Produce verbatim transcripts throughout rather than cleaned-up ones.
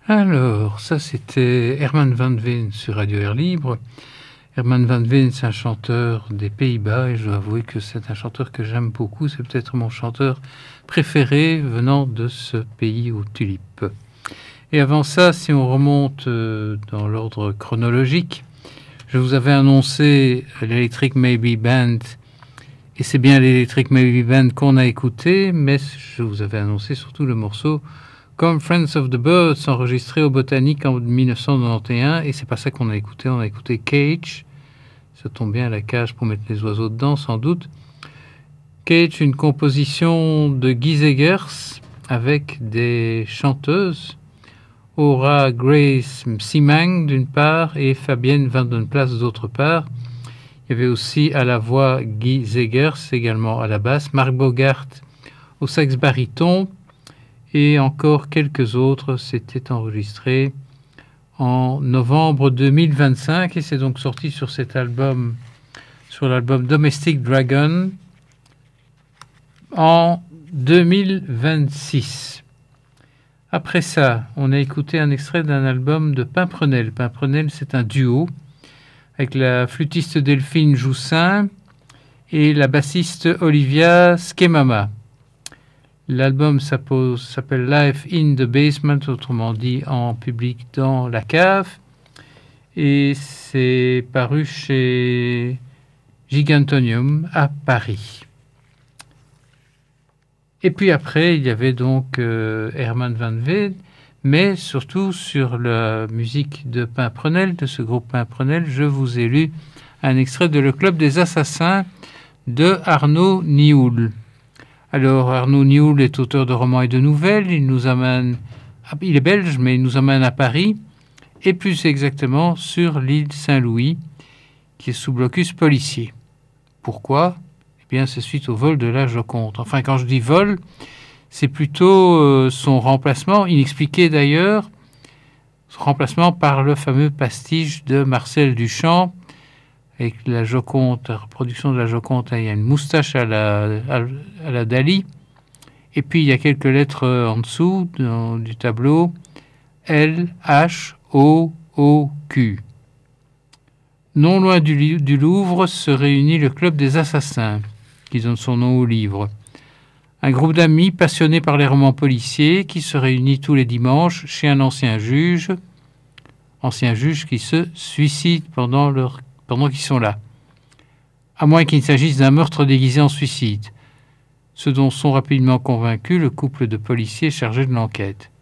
Alors, ça c'était Herman van Veen sur Radio Air Libre. Herman van Veen, c'est un chanteur des Pays-Bas et je dois avouer que c'est un chanteur que j'aime beaucoup. C'est peut-être mon chanteur préféré venant de ce pays aux tulipes. Et avant ça, si on remonte euh, dans l'ordre chronologique, je vous avais annoncé l'Electric Maybe Band et c'est bien l'Electric Maybe Band qu'on a écouté, mais je vous avais annoncé surtout le morceau Conference of the Birds, enregistré au Botanique en dix-neuf cent quatre-vingt-onze, et c'est pas ça qu'on a écouté, on a écouté Cage, ça tombe bien, la cage pour mettre les oiseaux dedans, sans doute. Cage, une composition de Guy Zegers, avec des chanteuses, Aura Grace Simang d'une part, et Fabienne Vandenplas d'autre part. Il y avait aussi à la voix Guy Zegers, également à la basse, Marc Bogart au sax baryton, et encore quelques autres. C'était enregistré en novembre deux mille vingt-cinq et c'est donc sorti sur cet album, sur l'album Domestic Dragon en deux mille vingt-six. Après ça, on a écouté un extrait d'un album de Pimprenel. Pimprenel, c'est un duo avec la flûtiste Delphine Joussin et la bassiste Olivia Skemama. L'album s'appelle Live in the Basement, autrement dit en public dans la cave, et c'est paru chez Gigantonium à Paris. Et puis après, il y avait donc euh, Herman van Veen, mais surtout sur la musique de Pimprenel, de ce groupe Pimprenel, je vous ai lu un extrait de Le Club des Assassins de Arnaud Nioul. Alors, Arnaud Nioul est auteur de romans et de nouvelles. Il nous amène, il est belge, mais il nous amène à Paris, et plus exactement sur l'île Saint-Louis, qui est sous blocus policier. Pourquoi ? Eh bien, c'est suite au vol de la Joconde. Enfin, quand je dis vol, c'est plutôt euh, son remplacement, inexpliqué d'ailleurs, son remplacement par le fameux pastiche de Marcel Duchamp, avec la Joconde, la reproduction de la Joconde, il y a une moustache à la, à, à la Dali, et puis il y a quelques lettres en dessous dans, du tableau, L H O O Q. Non loin du, du Louvre se réunit le Club des Assassins, qui donne son nom au livre. Un groupe d'amis passionnés par les romans policiers qui se réunit tous les dimanches chez un ancien juge, ancien juge qui se suicide pendant leur pendant qu'ils sont là, à moins qu'il s'agisse d'un meurtre déguisé en suicide, ce dont sont rapidement convaincus le couple de policiers chargés de l'enquête.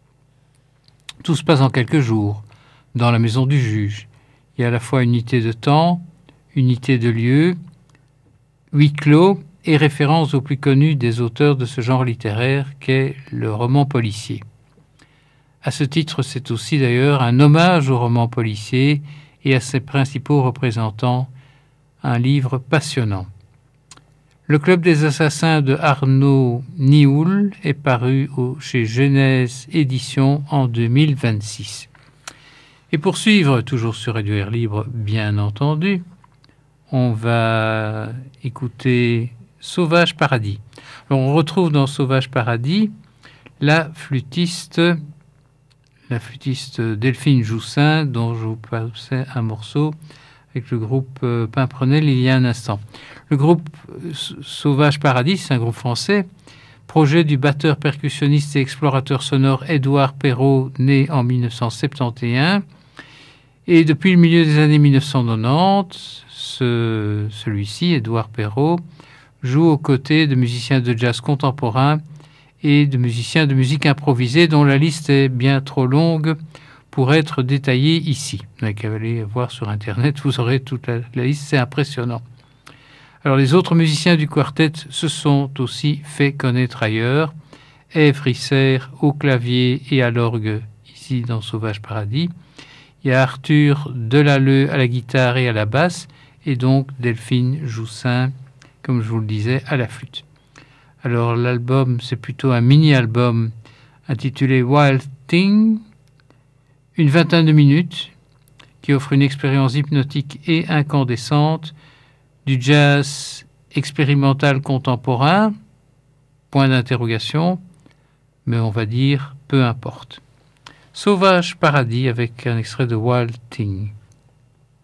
Tout se passe en quelques jours, dans la maison du juge. Il y a à la fois unité de temps, unité de lieu, huis clos et référence au plus connu des auteurs de ce genre littéraire qu'est le roman policier. À ce titre, c'est aussi d'ailleurs un hommage au roman policier et à ses principaux représentants, un livre passionnant. Le Club des Assassins de Arnaud Nioul est paru au, chez Genèse Éditions en deux mille vingt-six. Et pour suivre, toujours sur Radio Air Libre, bien entendu, on va écouter Sauvage Paradis. Alors, on retrouve dans Sauvage Paradis la flûtiste la flûtiste Delphine Joussin, dont je vous passais un morceau avec le groupe Pimprenel il y a un instant. Le groupe Sauvage Paradis, c'est un groupe français, projet du batteur percussionniste et explorateur sonore Édouard Perrault, né en dix-neuf cent soixante et onze. Et depuis le milieu des années dix-neuf cent quatre-vingt-dix, ce, celui-ci, Édouard Perrault, joue aux côtés de musiciens de jazz contemporain et de musiciens de musique improvisée dont la liste est bien trop longue pour être détaillée ici. Vous n'avez qu'à aller voir sur Internet, vous aurez toute la, la liste, c'est impressionnant. Alors les autres musiciens du quartet se sont aussi fait connaître ailleurs. Ève Risser au clavier et à l'orgue, ici dans Sauvage Paradis. Il y a Arthur Delalleux à la guitare et à la basse, et donc Delphine Joussin, comme je vous le disais, à la flûte. Alors l'album, c'est plutôt un mini-album intitulé Wild Thing, une vingtaine de minutes, qui offre une expérience hypnotique et incandescente du jazz expérimental contemporain, point d'interrogation, mais on va dire peu importe. Sauvage Paradis avec un extrait de Wild Thing.